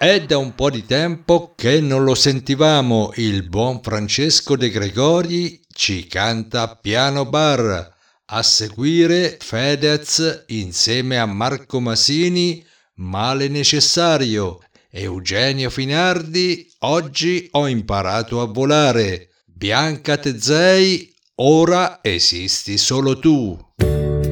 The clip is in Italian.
È da un po' di tempo che non lo sentivamo, il buon Francesco De Gregori ci canta Piano Bar. A seguire Fedez insieme a Marco Masini, Male necessario. Eugenio Finardi, Oggi ho imparato a volare. Bianca Tezzei, Ora esisti solo tu.